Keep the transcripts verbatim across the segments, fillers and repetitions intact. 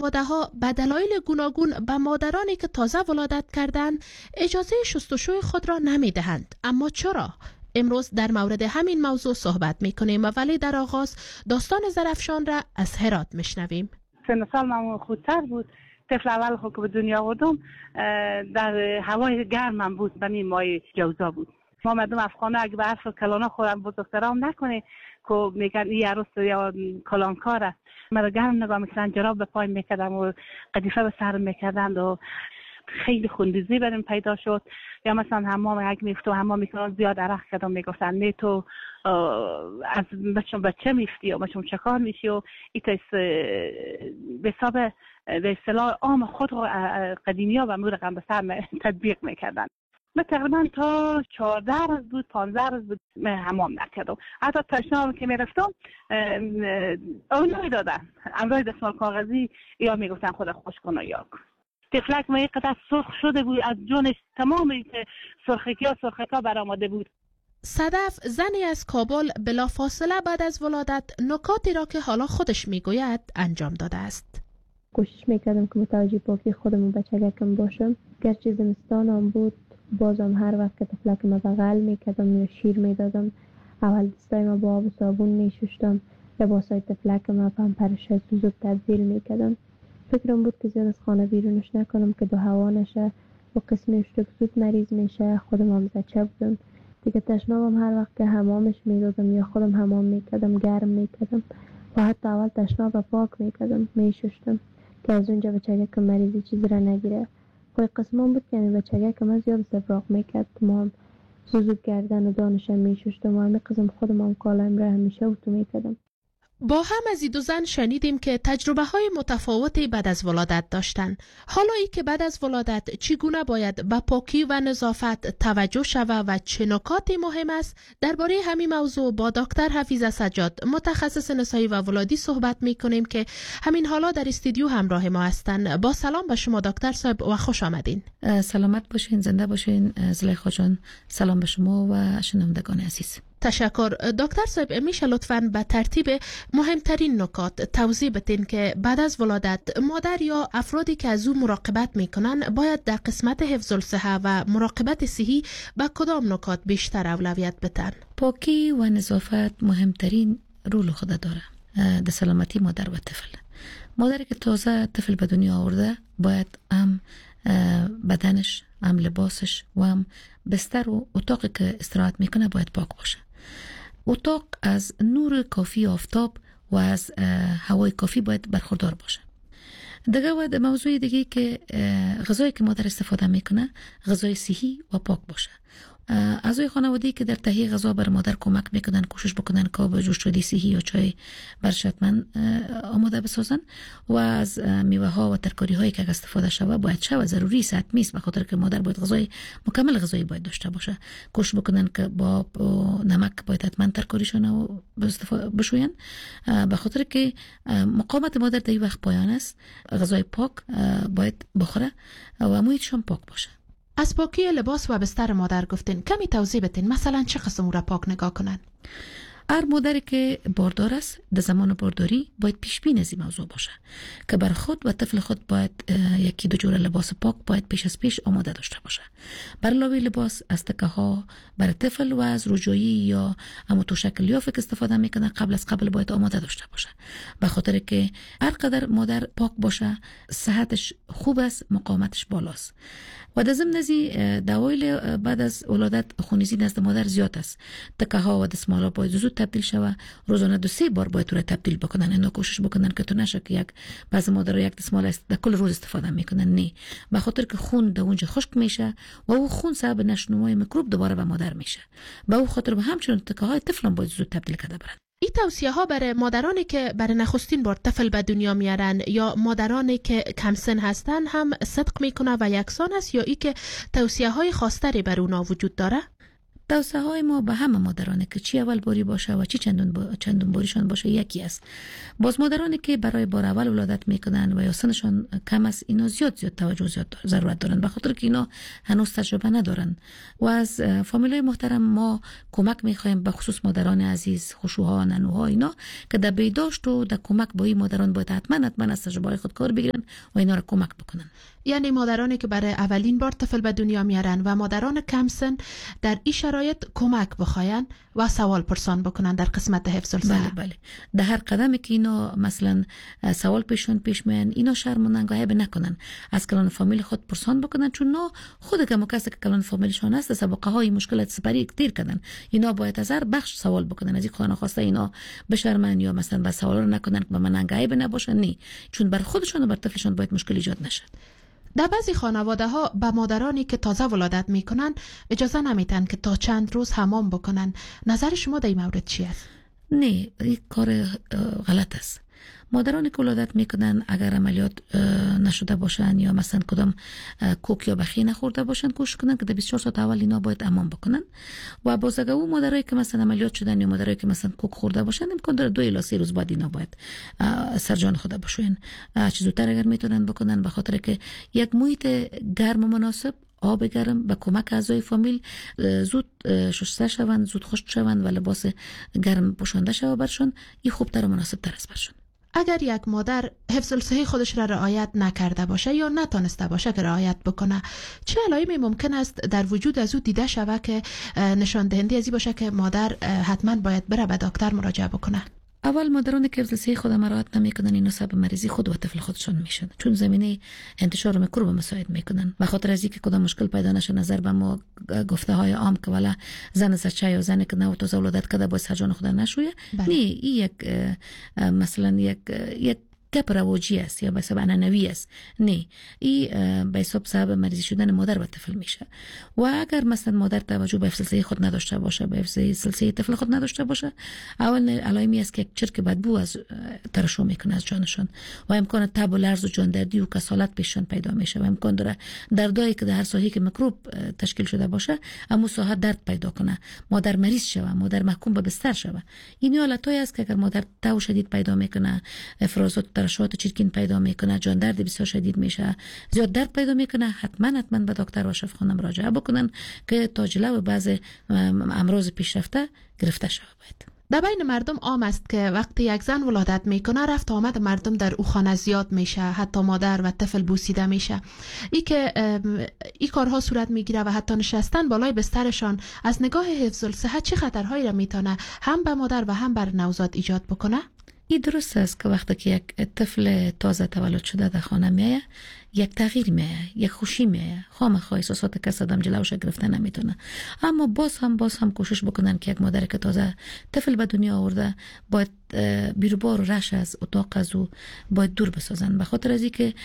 خانواده‌ها به دلایل گوناگون به مادرانی که تازه ولادت کردند اجازه شستشوی خود را نمی‌دهند. اما چرا؟ امروز در مورد همین موضوع صحبت می‌کنیم ولی در آغاز داستان زرافشان را از هرات می‌شنویم. سن سال من خودتر بود. طفل اول خود که به دنیا آوردم در هوای گرمم بود، به می مای جوزا بود. ما مردم افغانه اگه به حرف کلانا خودم بزرگترام نکنه که میگن این عروس یا کلانکاره، مرا گرم نگاه میکردن، جراب به پای میکردم و قدیفه به سر میکردن و خیلی خوندیزی بریم پیدا شد. یا مثلا حمام اگه میفتو حمام میکنن زیاد عرق کردم، میگفتن می تو از بچم بچه میفتی و بچم چه کار میشی و ایتا به حساب به اصطلاح عام خود رو قدیمی ها و مور رقم به سر تطبیق میکردن. من تقریبا تا چهارده روز بود، پانزده روز بود حمام نکردم. حتی تشناب که میرفتم اون میدادن امروی دستمال کاغذی یا میگفتن خود خوش کن و یا کن. تفلک ما یک قدر سرخ شده بود از جونش، تمامی که سرخکی ها سرخکی ها برآمده بود. صدف زنی از کابل بلافاصله بعد از ولادت نکاتی را که حالا خودش میگوید انجام داده است. کوشش میکردم که متوجه پاکی خودم و بچگکم باشم. گرچه زمستانم بود بازم هر وقت که تفلک ما بغل میکردم یا شیر میدادم اول دستای ما با آب و صابون میشوشتم، لباسای تفلک ما پمپرش زود تبدیل میکردم. فکرم بود که زیاد از خانه بیرونش نکنم که دو هوا نشه و قسمش که زود مریض میشه. خودم هم زچه بودم دیگه. تشنابم هر وقت که حمامش میدادم یا خودم حمام میکردم گرم میکردم و حتی اول تشناب پاک میکردم میشوشتم که از اونجا بچگکم مریضی چیزی را نگیره. خواهی قسمم بود که همی بچگکم از زیاد استفراغ میکرد. ما هم زود گردن و دانشم میشوشتم و همی قسم خودم هم کالایم را همیشه اوتو میکردم. با هم از این دو زن شنیدیم که تجربه های متفاوتی بعد از ولادت داشتن. حالا ای که بعد از ولادت چگونه باید به پاکی و نظافت توجه شود و چه نکاتی مهم است، درباره همین موضوع با دکتر حفیظ سجاد متخصص نسایی و ولادی صحبت میکنیم که همین حالا در استودیو همراه ما هستند. با سلام به شما دکتر صاحب و خوش آمدین. سلامت باشین، زنده باشین زلیخا جان. سلام به شما و شنوندگان عزیز. تشکر. دکتر صاحب میشه لطفاً به ترتیب مهمترین نکات توضیح بدین که بعد از ولادت مادر یا افرادی که از او مراقبت میکنن باید در قسمت حفظ الصحه و مراقبت صحی به کدام نکات بیشتر اولویت بدن؟ پاکی و نظافت مهمترین رول خود داره در سلامتی مادر و طفل. مادری که تازه طفل به دنیا آورده باید هم بدنش، هم لباسش و هم بستر و اتاقی که استراحت میکنه باید پاک باشه. اتاق از نور کافی آفتاب و از هوای کافی باید برخوردار باشه. دیگه باید موضوع دیگه که غذایی که مادر استفاده میکنه غذای صحی و پاک باشه. اعضای خانوادگی که در تهیه غذا بر مادر کمک میکنن کوشش بکنن که آب جوش شده صحی یا چای برش حتما آماده بسازن و از میوه ها و ترکاری هایی که استفاده شود باید شود ضروری است، حتمی است، به خاطر که مادر باید غذای مکمل غذایی باید داشته باشه. کوشش بکنن که با نمک باید حتما ترکاریشون رو بشوین، به خاطر که مقاومت مادر در این وقت پایان است. غذای پاک باید بخوره و محیطشون پاک باشه. از پاکی لباس و بستر مادر گفتین، کمی توضیح بدین مثلا چه قسم را پاک نگاه کنن؟ هر مادری که باردار است در زمان بارداری باید پیش بین از این موضوع باشه که بر خود و طفل خود باید یکی دو جور لباس پاک باید پیش از پیش آماده داشته باشه. بر علاوه لباس از تکه ها بر طفل و از رجوعی یا همون توشک لیاف که استفاده میکنه قبل از قبل باید آماده داشته باشه، به خاطر که هر قدر مادر پاک باشه صحتش خوب است، مقاومتش بالاست. و در ضمن ازی دلایل بعد از ولادت خونریزی نزد مادر زیاد است. تکه ها و دستمالا باید زود تبدیل شوه. روزانه دو سه بار باید تو را تبدیل بکنن. اینا کوشش بکنن که تو نشه که یک بعض مادر یک دستمال است در کل روز استفاده میکنن. نه، به خاطر که خون در اونجا خشک میشه و او خون سبب نشونمای میکروب دوباره به مادر میشه. به او خاطر به همچنین تکه های طفل باید زود تبدیل کرده برن. این توصیه ها برای مادرانی که برای نخستین بار طفل به دنیا میارن یا مادرانی که کم سن هستن هم صدق میکنه و یکسان است یا ای که توصیه های خاصتری بر اونا وجود داره؟ توصیه های ما به همه مادرانه که چی اول باری باشه و چی چندون با... چندون باریشان باشه یکی است. باز مادرانی که برای بار اول ولادت میکنن و یا سنشان کم است، اینا زیاد زیاد توجه زیاد ضرورت دارن، به خاطر که اینا هنوز تجربه ندارن. و از فامیلای محترم ما کمک میخوایم، به خصوص مادران عزیز، خشوها، ننوها، اینا که در بهداشت و در کمک با این مادران باید حتما حتما از تجربه خود کار بگیرن و اینا را کمک بکنن. یعنی مادرانی که برای اولین بار طفل به دنیا میارن و مادران کم سن در این شرایط کمک بخواین و سوال پرسان بکنن در قسمت حفظ الصحه. بله بله. در هر قدمی که اینا مثلا سوال پیشون پیش میان، اینا شرم و ننگایه نکنن، از کلان فامیل خود پرسان بکنن، چون نه خود که مکسی که کلان فامیلشون هست سابقه های مشکلات سپری کتیر کردن. اینا باید از هر بخش سوال بکنن، از این خانه خواسته اینا بشرمن یا مثلا با سوال رو نکنن که به من ننگایه نباشن، نه، چون بر خودشون و بر طفلشون باید مشکل ایجاد نشه. در بعضی خانواده ها به مادرانی که تازه ولادت میکنن اجازه نمیتن که تا چند روز حمام بکنن. نظر شما در این مورد چی است؟ نه، این کار غلط است. مادرانی که ولادت میکنن اگر عملیات نشده باشن یا مثلا کدام کوک یا بخیه نخورده باشن، کوشش کنن که در بیست و چهار ساعت اول اینا باید حمام بکنن. و بازگو مادرایی که مثلا عملیات شدن یا مادرایی که مثلا کوک خورده باشن، امکان داره دو الی سه روز بعد اینا باید سرجان خود باشن. چه زودتر اگر میتونن بکنن، به خاطر که یک محیط گرم و مناسب، آب گرم به کمک اعضای فامیل زود شسته شوند، زود خشک شوند و لباس گرم پوشانده شود برشون، این خوبتر و مناسب تر است برشون. اگر یک مادر حفظ الصحه خودش را رعایت نکرده باشه یا نتونسته باشه که رعایت بکنه، چه علائمی ممکن است در وجود از او دیده شود که نشان دهنده ازی باشه که مادر حتما باید بره به دکتر مراجعه بکنه؟ اول مادرانی که حفظ الصحه خود مراعات نمیکنن، اینا سبب مریضی خود و طفل خودشون میشن، چون زمینه انتشار میکروب مساعد میکنن. به خاطر از اینکه کدام مشکل پیدا نشه، نظر به ما گفته های عام که والا زن سچه یا زنی که نو تازه ولادت کرده باید سرجان خود نشویه، نه، این یک مثلا یک یک گپ رواجی است یا به سبب انانوی است، نه، این به حساب سبب مریضی شدن مادر و طفل میشه. و اگر مثلا مادر توجه به حفظ الصحه خود نداشته باشه، به حفظ الصحه طفل خود نداشته باشه، اول علائمی است که یک چرک بدبو از ترشح میکنه از جانشون و امکان تب و لرز و جاندردی و کسالت پیششون پیدا میشه و امکان داره دردایی که در هر ساحه‌ای که میکروب تشکیل شده باشه اما ساحه درد پیدا کنه، مادر مریض شوه، مادر محکوم به بستر شوه. این حالتایی است که اگر مادر تب شدید پیدا میکنه، افرازات ترشحات چرکین پیدا میکنه، جان درد بسیار شدید میشه، زیاد درد پیدا میکنه، حتما حتما به دکتر و شفاخانه مراجعه بکنن که تا جلو بعض امراض پیشرفته گرفته شود. در بین مردم عام است که وقتی یک زن ولادت میکنه رفت آمد مردم در او خانه زیاد میشه، حتی مادر و طفل بوسیده میشه. ای که این کارها صورت میگیره و حتی نشستن بالای بسترشان از نگاه حفظ الصحه چه خطرهایی را میتونه هم به مادر و هم بر نوزاد ایجاد بکنه؟ این درست است که وقتی که یک طفل تازه تولد شده در خانه میایه، یک تغییر میایه، یک خوشی میایه، خامخا احساسات کس آدم جلوش گرفته نمیتونه. اما باز هم باز هم کوشش بکنن که یک مادر که تازه طفل به دنیا آورده باید بیروبار و رش از اتاق از او باید دور بسازن، به خاطر از اینکه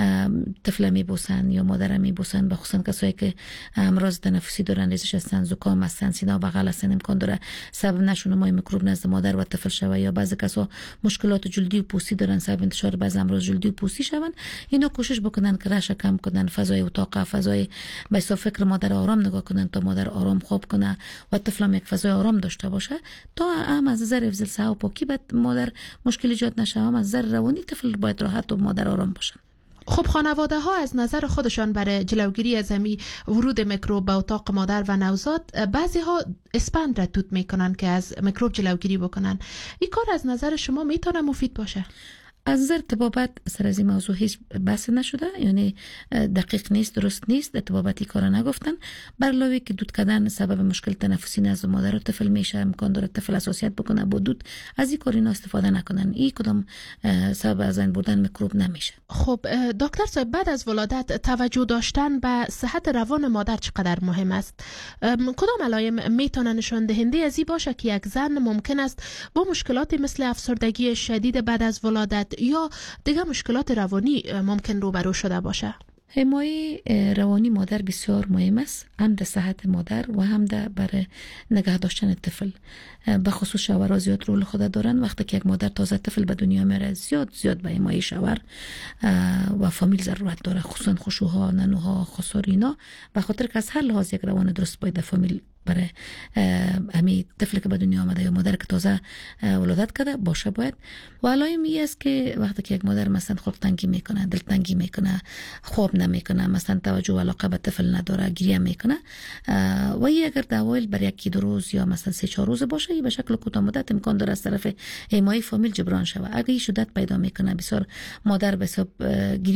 طفل میبوسن یا مادر میبوسن، بخصوصا کسایی که امراض تنفسی دارن، ریزش هستن، زکام هستن، سینه و بغل هستن، امکان داره سبب نشونمای میکروب نزد مادر و طفل شوه، یا بعضی کسا مشکلات جلدی و پوستی دارن، سبب انتشار بعضی امراض جلدی و پوستی شون. اینا کوشش بکنن که رش کم کنن، فضای اتاق، فضای به حساب فکر مادر آرام نگاه کنن تا مادر آرام خواب کنه و طفل هم یک فضای آرام داشته باشه تا هم از نظر حفظ الصحه و پاکی مادر مشکل ایجاد نشه، هم از نظر روانی طفل باید راحت و مادر آرام باشن. خب خانواده ها از نظر خودشان برای جلوگیری از می ورود میکروب به اتاق مادر و نوزاد بعضی ها اسپند را توت میکنن که از میکروب جلوگیری بکنن. این کار از نظر شما میتونه مفید باشه؟ از نظر طبابت سر از این موضوع هیچ بحث نشده، یعنی دقیق نیست، درست نیست، طبابتی کارا نگفتن. بر علاوه که دود کردن سبب مشکل تنفسی نزد مادر و طفل میشه، امکان داره طفل حساسیت بکنه با دود، از این کار اینا استفاده نکنن، این کدام سبب از این بردن میکروب نمیشه. خب دکتر صاحب، بعد از ولادت توجه داشتن به صحت روان مادر چقدر مهم است؟ کدام علائم میتونه نشان دهنده از این باشه که یک زن ممکن است با مشکلات مثل افسردگی شدید بعد از ولادت یا دیگه مشکلات روانی ممکن روبرو شده باشه؟ حمایه روانی مادر بسیار مهم است، هم در صحت مادر و هم در برای نگه داشتن طفل. به خصوص شوهرها زیاد رول خود دارن. وقتی که یک مادر تازه طفل به دنیا میاره، زیاد زیاد به حمایه شوهر و فامیل ضرورت داره، خصوصا خشوها، ننوها، خسارینا، به خاطر که از هر لحاظ یک روان درست باید فامیل برای همین طفل که به دنیا آمده یا مادر که تازه ولادت کرده باشه باید. و علائم این است که وقتی که یک مادر مثلا خلق تنگی میکنه، دل تنگی میکنه، خواب نمیکنه، مثلا توجه و علاقه به طفل نداره، گریه میکنه و این اگر در اوایل برای یکی دو روز یا مثلا سه چهار روز باشه، این به شکل کوتاه مدت امکان داره از طرف حمایت فامیل جبران شود. اگه این شدت پیدا میکنه، بسیار مادر به حساب